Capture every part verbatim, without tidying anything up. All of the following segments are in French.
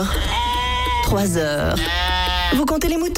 heures, trois heures. Vous comptez les moutons ?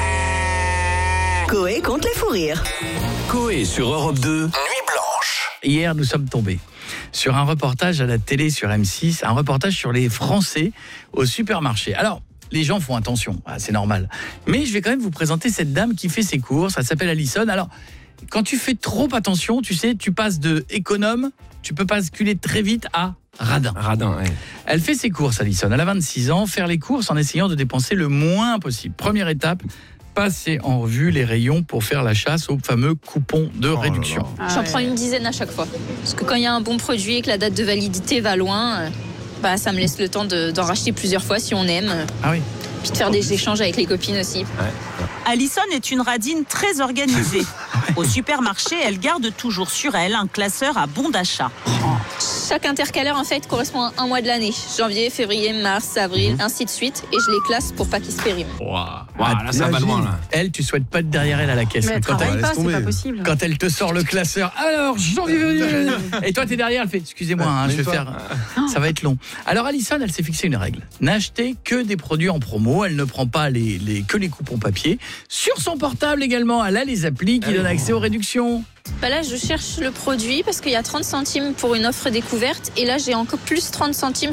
Coé compte les fous rires. Coé sur Europe deux, Nuit Blanche. Hier, nous sommes tombés sur un reportage à la télé sur M six, un reportage sur les Français au supermarché. Alors, les gens font attention, ah, c'est normal. Mais je vais quand même vous présenter cette dame qui fait ses courses, elle s'appelle Alison. Alors, quand tu fais trop attention, tu sais, tu passes de économe, tu peux basculer très vite à radin. Radin, ouais. Elle fait ses courses, Alison, elle a vingt-six ans, faire les courses en essayant de dépenser le moins possible. Première étape, passer en revue les rayons pour faire la chasse aux fameux coupons de Oh réduction. là là. J'en prends une dizaine à chaque fois. Parce que quand il y a un bon produit et que la date de validité va loin, euh, bah, ça me laisse le temps de, d'en racheter plusieurs fois si on aime. Ah oui. Puis de faire des échanges avec les copines aussi. Alison est une radine très organisée. Au supermarché, elle garde toujours sur elle un classeur à bon d'achat. Chaque intercalaire en fait correspond à un mois de l'année. Janvier, février, mars, avril, ainsi de suite. Et je les classe pour pas qu'ils se périment. Ouah. Waouh, là, ça va loin, là. Elle, tu souhaites pas être derrière elle à la caisse. Mais elle Quand travaille elle, pas, laisse c'est tomber. pas possible. quand elle te sort le classeur, alors janvier, février. Et toi t'es derrière, elle fait excusez-moi, hein, je vais faire, ça va être long. Alors Alison, elle s'est fixé une règle, n'acheter que des produits en promo. Elle ne prend pas les, les que les coupons papier. Sur son portable également, elle a les applis qui donnent accès aux réductions. Bah là, je cherche le produit parce qu'il y a trente centimes pour une offre découverte. Et là, j'ai encore plus trente centimes